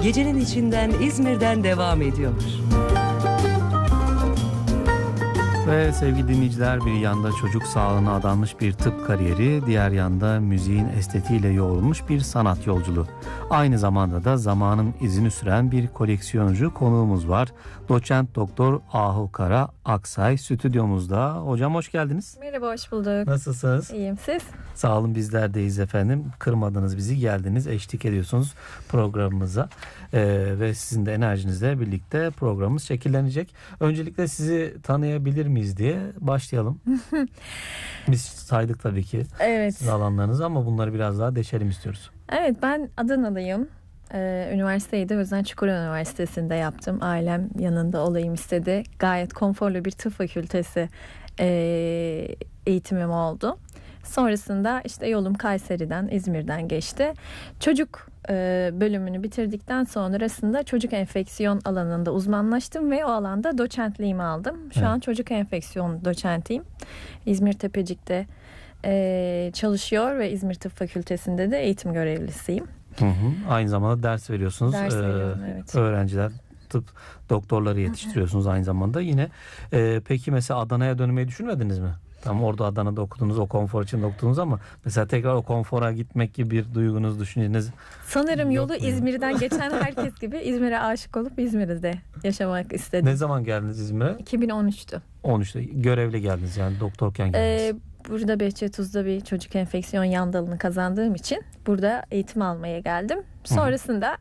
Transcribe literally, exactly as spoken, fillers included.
gecenin içinden İzmir'den devam ediyor. Ve sevgili dinleyiciler, bir yanda çocuk sağlığına adanmış bir tıp kariyeri, diğer yanda müziğin estetiğiyle yoğrulmuş bir sanat yolculuğu. Aynı zamanda da zamanın izini süren bir koleksiyoncu konuğumuz var. Doçent Doktor Ahu Kara Aksay stüdyomuzda. Hocam hoş geldiniz. Merhaba, hoş bulduk. Nasılsınız? İyiyim, siz? Sağ olun, bizler deyiz efendim. Kırmadınız bizi, geldiniz, eşlik ediyorsunuz programımıza. Ee, ve sizin de enerjinizle birlikte programımız şekillenecek. Öncelikle sizi tanıyabilir miyiz diye başlayalım. Biz saydık tabii ki Evet. sizin alanlarınızı ama bunları biraz daha deşelim istiyoruz. Evet, ben Adanalıyım. Ee, üniversiteyi de Özden Çukurova Üniversitesi'nde yaptım. Ailem yanında olayım istedi. Gayet konforlu bir tıp fakültesi e, eğitimim oldu. Sonrasında işte yolum Kayseri'den, İzmir'den geçti. Çocuk e, bölümünü bitirdikten sonrasında çocuk enfeksiyon alanında uzmanlaştım ve o alanda doçentliğimi aldım. Şu Evet. an çocuk enfeksiyon doçentiyim. İzmir Tepecik'te e, çalışıyor ve İzmir Tıp Fakültesi'nde de eğitim görevlisiyim. Hı hı. Aynı zamanda ders veriyorsunuz. Ders Ee, veriyorum, evet. Öğrenciler, tıp doktorları yetiştiriyorsunuz aynı zamanda. Yine e, peki mesela Adana'ya dönmeyi düşünmediniz mi? Tam orada Adana'da okudunuz, o konfor içinde okudunuz ama mesela tekrar o konfora gitmek gibi bir duygunuz, düşünceniz Sanırım yok yolu mu? İzmir'den geçen herkes gibi İzmir'e aşık olup İzmir'de yaşamak istedim. Ne zaman geldiniz İzmir'e? iki bin on üçtü. on üçte görevli geldiniz, yani doktorken geldiniz. Ee, burada Behçetuz'da bir çocuk enfeksiyon yan dalını kazandığım için burada eğitim almaya geldim. Sonrasında